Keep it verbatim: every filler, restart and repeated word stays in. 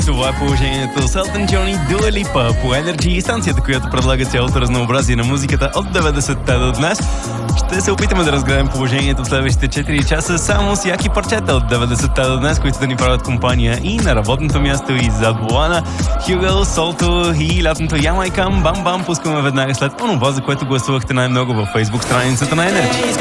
Това е положението с Елтън Джон и Дуа Липа по Energy, станцията, която предлага цялото разнообразие на музиката от деветдесетте до днес. Ще се опитаме да разгледам положението в следващите четири часа само с яки парчета от деветдесетте до днес, които да ни правят компания и на работното място, и зад волана. Хюгъл, Солто и лятното Ямайкам. Бам-бам пускаме веднага след онова, за което гласувахте най-много във Facebook страницата на Energy.